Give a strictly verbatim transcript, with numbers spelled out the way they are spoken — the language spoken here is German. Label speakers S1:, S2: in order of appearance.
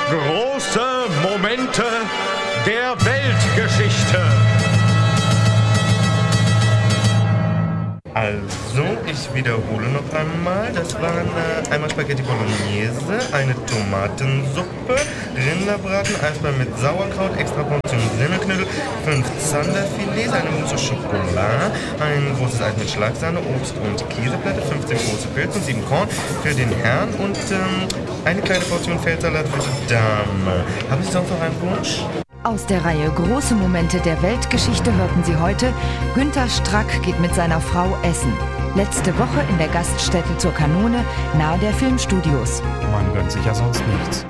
S1: Große Momente der Weltgeschichte.
S2: Also, ich wiederhole noch einmal. Das waren äh, einmal Spaghetti Bolognese, eine Tomatensuppe, Rinderbraten, Eisbein mit Sauerkraut, extra Portion Semmelknödel, fünf Zanderfilets, eine Mousse Schokolade, ein großes Eis mit Schlagsahne, Obst und Käseplatte, fünfzehn große Pilze und sieben Korn für den Herrn und ähm, eine kleine Portion Feldsalat für die Dame. Haben Sie sonst noch einen Wunsch?
S3: Aus der Reihe Große Momente der Weltgeschichte hörten Sie heute: Günter Strack geht mit seiner Frau essen. Letzte Woche in der Gaststätte zur Kanone nahe der Filmstudios.
S4: Man gönnt sich ja sonst nichts.